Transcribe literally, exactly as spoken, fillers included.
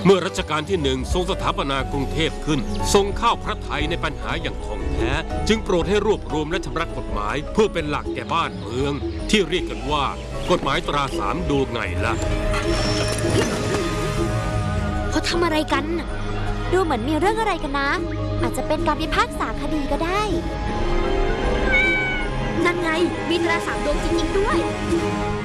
เมื่อรัชกาลที่หนึ่งทรงสถาปนากรุงเทพขึ้นทรงเข้าพระทัยในปัญหาอย่างท่องแท้จึงโปรดให้รวบรวมและชำระกฎหมายเพื่อเป็นหลักแก่บ้านเมืองที่เรียกกันว่ากฎหมายตราสามดูไงล่ะเขาทำอะไรกันดูเหมือนมีเรื่องอะไรกันนะอาจจะเป็นการพิพากษาคดีก็ได้นั่นไงมีตราสามดวงจริงๆด้วย